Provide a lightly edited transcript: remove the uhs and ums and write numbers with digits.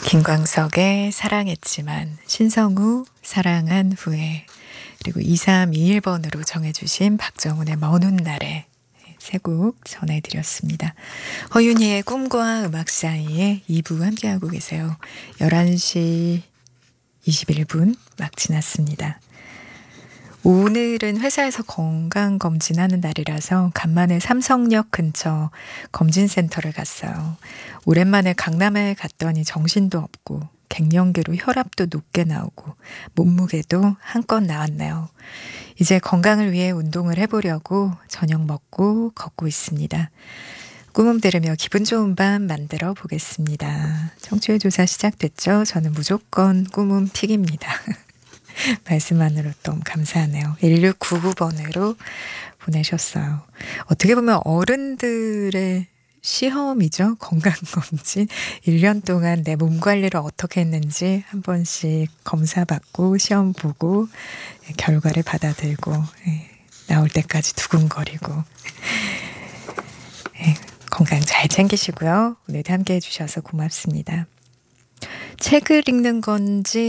김광석의 사랑했지만, 신성우 사랑한 후에, 그리고 2321번으로 정해주신 박정훈의 먼 훗날에 세 곡 전해드렸습니다. 허윤희의 꿈과 음악 사이에 2부 함께하고 계세요. 11시 21분 막 지났습니다. 오늘은 회사에서 건강검진하는 날이라서 간만에 삼성역 근처 검진센터를 갔어요. 오랜만에 강남에 갔더니 정신도 없고 갱년기로 혈압도 높게 나오고 몸무게도 한껏 나왔네요. 이제 건강을 위해 운동을 해보려고 저녁 먹고 걷고 있습니다. 꿈음 들으며 기분 좋은 밤 만들어 보겠습니다. 청취율 조사 시작됐죠? 저는 무조건 꿈음 픽입니다. 말씀만으로 너무 감사하네요. 1699번으로 보내셨어요. 어떻게 보면 어른들의 시험이죠. 건강검진. 1년 동안 내 몸 관리를 어떻게 했는지 한 번씩 검사받고 시험 보고 결과를 받아들고 나올 때까지 두근거리고 건강 잘 챙기시고요. 오늘도 함께 해주셔서 고맙습니다. 책을 읽는 건지